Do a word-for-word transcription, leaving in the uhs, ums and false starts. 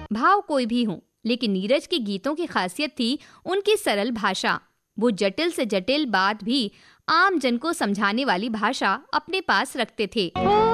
भाव कोई भी हो, लेकिन नीरज के गीतों की खासियत थी उनकी सरल भाषा। वो जटिल से जटिल बात भी आम जन को समझाने वाली भाषा अपने पास रखते थे।